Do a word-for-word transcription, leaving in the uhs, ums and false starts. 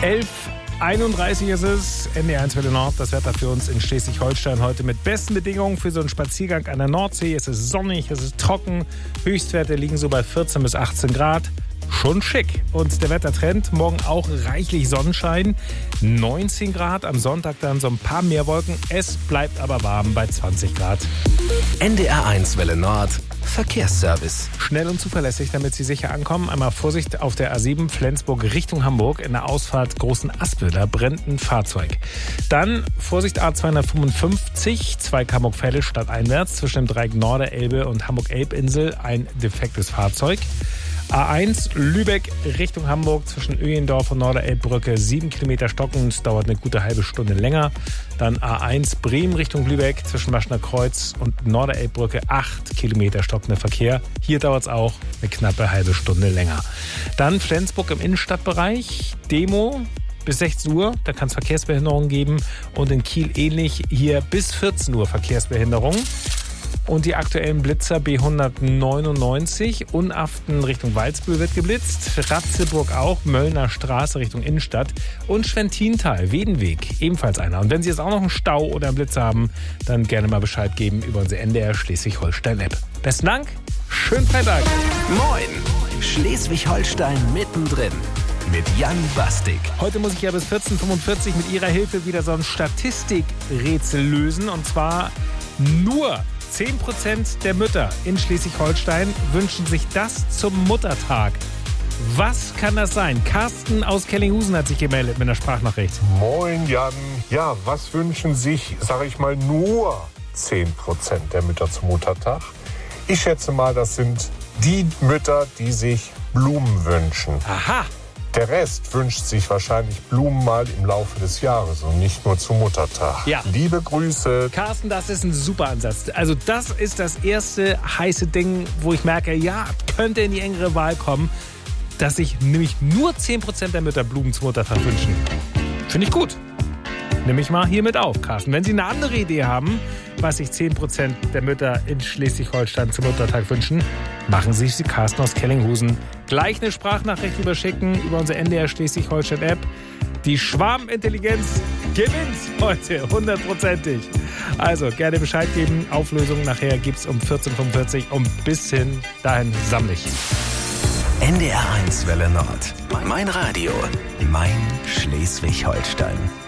elf Uhr einunddreißig ist es, N D R eins Welle Nord, das Wetter für uns in Schleswig-Holstein heute mit besten Bedingungen für so einen Spaziergang an der Nordsee. Es ist sonnig, es ist trocken, Höchstwerte liegen so bei vierzehn bis achtzehn Grad. Schon schick. Und der Wettertrend, morgen auch reichlich Sonnenschein, neunzehn Grad, am Sonntag dann so ein paar mehr Wolken. Es bleibt aber warm bei zwanzig Grad. N D R eins Welle Nord, Verkehrsservice. Schnell und zuverlässig, damit Sie sicher ankommen. Einmal Vorsicht auf der A sieben Flensburg Richtung Hamburg. In der Ausfahrt Großen Aspel, da brennt ein Fahrzeug. Dann Vorsicht A zweihundertfünfundfünfzig, Zweig Hamburg-Veddel stadteinwärts. Zwischen dem Dreieck Norderelbe und Hamburg-Elbinsel ein defektes Fahrzeug. A eins Lübeck Richtung Hamburg zwischen Öhendorf und Norderelbbrücke sieben Kilometer stockend, dauert eine gute halbe Stunde länger. Dann A eins Bremen Richtung Lübeck zwischen Maschner Kreuz und Norderelbbrücke acht Kilometer stockender Verkehr. Hier dauert es auch eine knappe halbe Stunde länger. Dann Flensburg im Innenstadtbereich, Demo bis sechzehn Uhr, da kann es Verkehrsbehinderungen geben. Und in Kiel ähnlich, hier bis vierzehn Uhr Verkehrsbehinderung. Und die aktuellen Blitzer B hundertneunundneunzig, Unaften Richtung Walsbühl wird geblitzt, Ratzeburg auch, Möllner Straße Richtung Innenstadt und Schwentintal, Wedenweg, ebenfalls einer. Und wenn Sie jetzt auch noch einen Stau oder einen Blitz haben, dann gerne mal Bescheid geben über unsere N D R Schleswig-Holstein-App. Besten Dank, schönen Freitag. Moin, Schleswig-Holstein mittendrin mit Jan Bastik. Heute muss ich ja bis vierzehn Uhr fünfundvierzig mit Ihrer Hilfe wieder so ein Statistikrätsel lösen. Und zwar nur zehn Prozent der Mütter in Schleswig-Holstein wünschen sich das zum Muttertag. Was kann das sein? Carsten aus Kellinghusen hat sich gemeldet mit einer Sprachnachricht. Moin Jan. Ja, was wünschen sich, sage ich mal, nur zehn Prozent der Mütter zum Muttertag? Ich schätze mal, das sind die Mütter, die sich Blumen wünschen. Aha. Der Rest wünscht sich wahrscheinlich Blumen mal im Laufe des Jahres und nicht nur zum Muttertag. Ja. Liebe Grüße. Carsten, das ist ein super Ansatz. Also das ist das erste heiße Ding, wo ich merke, ja, könnte in die engere Wahl kommen, dass sich nämlich nur zehn Prozent der Mütter Blumen zum Muttertag wünschen. Finde ich gut. Nehme ich mal hiermit auf, Carsten. Wenn Sie eine andere Idee haben, was sich zehn Prozent der Mütter in Schleswig-Holstein zum Muttertag wünschen, machen Sie es wie Carsten aus Kellinghusen. Gleich eine Sprachnachricht überschicken über unsere N D R Schleswig-Holstein-App. Die Schwarmintelligenz gewinnt heute hundertprozentig. Also gerne Bescheid geben. Auflösung nachher gibt es um vierzehn Uhr fünfundvierzig und bis hin dahin sammle ich. N D R eins Welle Nord. Mein Radio. Mein Schleswig-Holstein.